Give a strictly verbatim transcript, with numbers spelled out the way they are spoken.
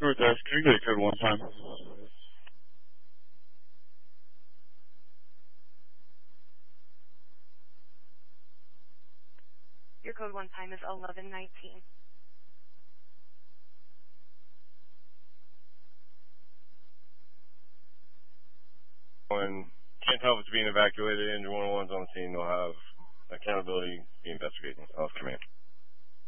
Northwest, can you get a code one time? Your code one time is eleven nineteen. When can't help it's being evacuated, Engine one oh one's on the scene. They'll have accountability be investigating. Off command.